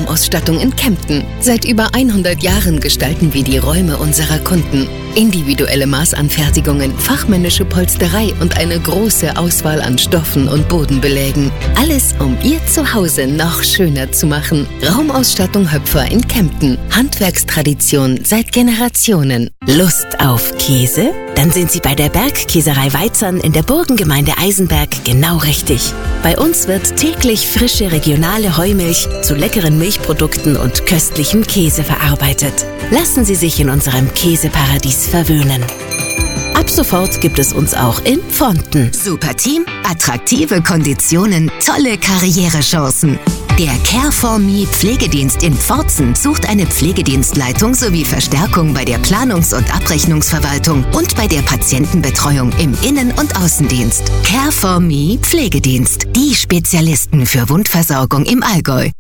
Raumausstattung in Kempten. Seit über 100 Jahren gestalten wir die Räume unserer Kunden. Individuelle Maßanfertigungen, fachmännische Polsterei und eine große Auswahl an Stoffen und Bodenbelägen. Alles, um Ihr Zuhause noch schöner zu machen. Raumausstattung Höpfer in Kempten. Handwerkstradition seit Generationen. Lust auf Käse? Dann sind Sie bei der Bergkäserei Weizern in der Burgengemeinde Eisenberg genau richtig. Bei uns wird täglich frische regionale Heumilch zu leckeren Milchprodukten und köstlichem Käse verarbeitet. Lassen Sie sich in unserem Käseparadies verwöhnen. Ab sofort gibt es uns auch in Pfonten. Super Team, attraktive Konditionen, tolle Karrierechancen. Der Care4Me Pflegedienst in Pforzen sucht eine Pflegedienstleitung sowie Verstärkung bei der Planungs- und Abrechnungsverwaltung und bei der Patientenbetreuung im Innen- und Außendienst. Care4Me Pflegedienst, die Spezialisten für Wundversorgung im Allgäu.